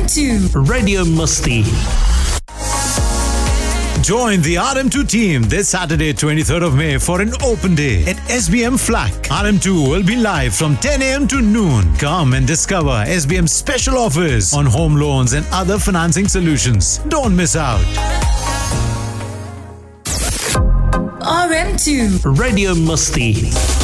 RM2 Radio Musti. Join the RM2 team this Saturday, 23rd of May for an open day at SBM Flack. RM2 will be live from 10 a.m. to noon. Come and discover SBM's special offers on home loans and other financing solutions. Don't miss out. RM2 Radio Musti.